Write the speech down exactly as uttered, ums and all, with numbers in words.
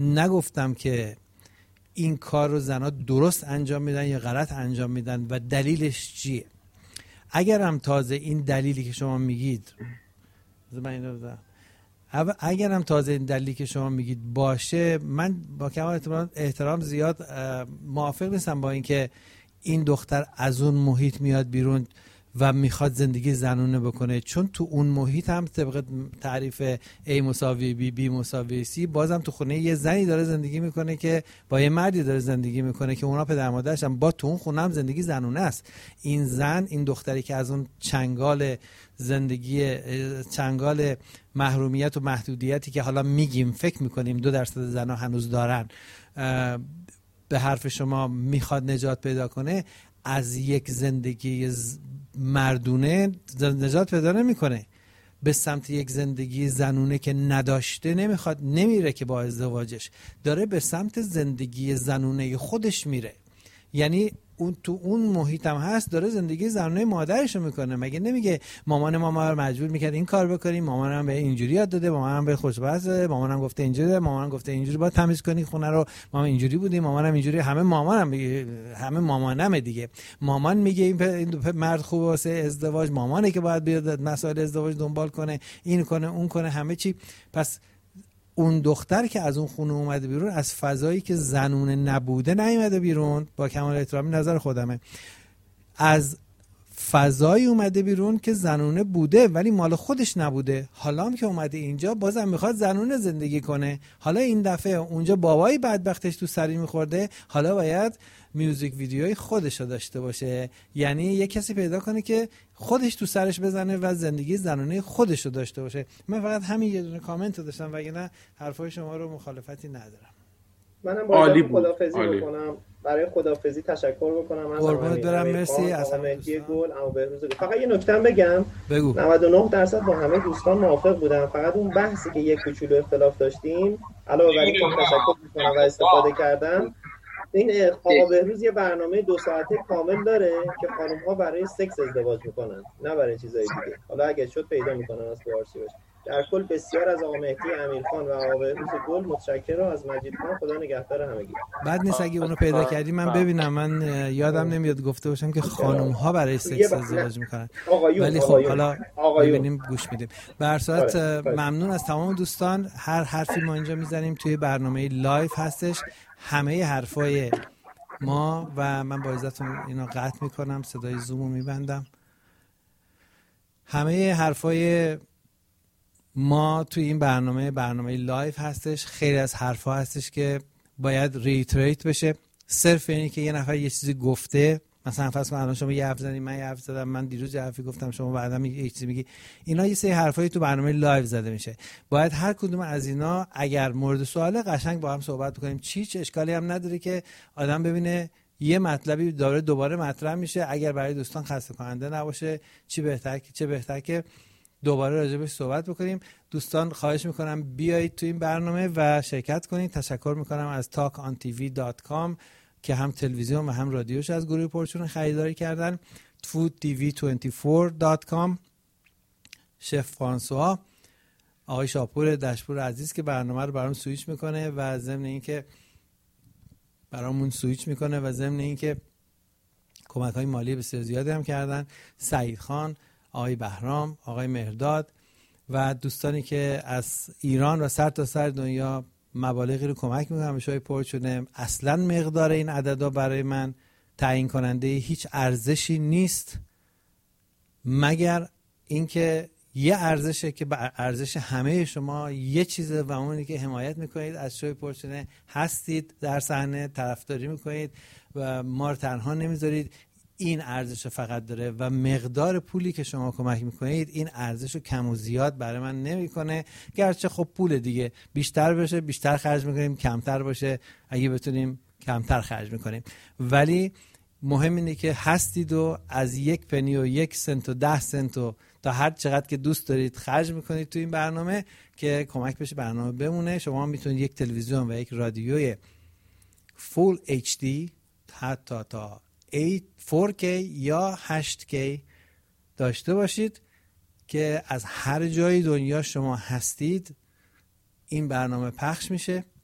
نگفتم که این کار رو زنها درست انجام میدن یا غلط انجام میدن و دلیلش چیه. اگر هم تازه این دلیلی که شما میگید من اینو بزنم اگر هم تازه این دلیلی که شما میگید باشه، من با کمال احترام زیاد موافق نیستم با اینکه این دختر از اون محیط میاد بیرون و میخواد زندگی زنونه بکنه، چون تو اون محیط هم طبق تعریف A مساوی B B مساوی C بازم تو خونه یه زنی داره زندگی میکنه که با یه مردی داره زندگی میکنه که اونا پدر مادرش هم با تو اون خونه هم زندگی زنونه است. این زن، این دختری که از اون چنگال زندگی، چنگال محرومیت و محدودیتی که حالا میگیم فکر میکنیم دو درصد زنها هنوز دارن، به حرف شما میخواد نجات پیدا کنه، از یک زندگی مردونه نجات پیدا نمیکنه، به سمت یک زندگی زنونه که نداشته نمیخواد، نمیره که با ازدواجش داره به سمت زندگی زنونه خودش میره. یعنی اون تو اون محیط هم هست داره زندگی زنونه مادرش رو میکنه. مگه نمیگه مامان ما رو مجبور میکرد این کار بکنیم، مامانم به اینجوری یاد داده، مامانم به خوشبخته، مامانم گفته اینجوری، مامانم گفته اینجوری باید تمیز کنی خونه رو، مامان اینجوری بودیم، مامانم اینجوری، همه مامانم همه مامانمه دیگه. مامان میگه این مرد خوبه واسه ازدواج، مامانه که باید بیاد مسائل ازدواج دنبال کنه، این کنه اون کنه همه چی. پس اون دختر که از اون خونه اومده بیرون از فضایی که زنونه نبوده نیومده بیرون، با کمال احترامی نظر خودمه، از فضایی اومده بیرون که زنونه بوده ولی مال خودش نبوده. حالا هم که اومده اینجا بازم میخواد زنونه زندگی کنه. حالا این دفعه اونجا بابایی بدبختش تو سری میخورده، حالا باید میوزیک ویدیوی خودش رو داشته باشه، یعنی یه کسی پیدا کنه که خودش تو سرش بزنه و زندگی زنانه خودش رو داشته باشه. من فقط همین یه دونه کامنت رو داشتم، وگرنه حرفای شما رو مخالفتی ندارم. منم باید خدافظی بکنم، برای خدافظی تشکر بکنم. من قربونت برم، مرسی. از مهدی گل، اما بهروز گل. فقط یه نکته بگم، بگو. نود و نه درصد با همه دوستان موافق بودم، فقط اون بحثی که یک کوچولو اختلاف داشتیم علاوه بر اینکه تشکر میکنم و استفاده کردم، این آقا بهروز یه برنامه دو ساعته کامل داره که خانم‌ها برای سکس ازدواج میکنن، نه برای چیزای دیگه. حالا اگه شد پیدا میکنن از فارسی باشه. در کل بسیار از آقا مهدی امیرخان و آقا بهروز گل متشکرم، از مجید خان. خدا نگهدار همگی. بعد نیست اگه اونو پیدا کردی من ببینم، من یادم نمیاد گفته باشم که خانم‌ها برای سکس ازدواج میکنن، ولی خب حالا ببینیم گوش میدیم. به هر صورت ممنون از تمام دوستان. هر حرفی ما اینجا میزنیم توی برنامه لایو هستش، همه حرفای ما، و من با عزتون اینو قطع میکنم، صدای زومو میبندم. همه حرفای ما توی این برنامه برنامه لایو هستش. خیلی از حرفا هستش که باید ریتریت بشه، صرف اینی که یه نفر یه چیزی گفته، مثلا فرض کن الان شما یه حرف زدید، من یه حرف زدم، من دیروز یه حرفی گفتم، شما بعدا یه چیزی میگی، اینا یه سری حرفایی تو برنامه لایو زده میشه. باید هر کدوم از اینا اگر مورد سواله قشنگ با هم صحبت بکنیم. چی چه اشکالی هم نداره که آدم ببینه یه مطلبی داره دوباره مطرح میشه، اگر برای دوستان خسته کننده نباشه چی بهتر که چه بهتر که دوباره راجبش صحبت بکنیم. دوستان خواهش میکنم بیایید تو این برنامه و شرکت کنید. تشکر میکنم از تاک آن تی وی دات کام که هم تلویزیون و هم رادیوش از گروه پرچون خریداری کردن، فود تی وی بیست و چهار دات کام، شف فرانسوا، آقای شاپور دشپور عزیز که برنامه رو برام سویچ میکنه و ضمن اینکه برامون سویچ میکنه و ضمن اینکه کمک های مالی بسیار زیادی هم کردن، سعید خان، آقای بهرام، آقای مهرداد و دوستانی که از ایران و سر تا سر دنیا مبالغی رو کمک میکنم به شای پرچونه. اصلا مقدار این عددا برای من تعیین کننده هیچ ارزشی نیست، مگر اینکه یه ارزشه که به ارزش همه شما یه چیزه و اونی که حمایت میکنید از شای پرچونه، هستید در صحنه، طرفداری میکنید و ما رو تنها نمیذارید. این ارزش فقط داره و مقدار پولی که شما کمک میکنید این ارزش رو کم و زیاد برای من نمیکنه. گرچه خب پول دیگه، بیشتر بشه بیشتر خرج میکنیم، کمتر باشه اگه بتونیم کمتر خرج میکنیم، ولی مهم اینه که هستید و از یک پنی و یک سنت و ده سنت و تا هر چقدر که دوست دارید خرج میکنید تو این برنامه که کمک بشه برنامه بمونه. شما میتونید یک تلویزیون و یک رادیوی فول اچ دی حتی تا فور کی یا هشت کی داشته باشید که از هر جای دنیا شما هستید این برنامه پخش میشه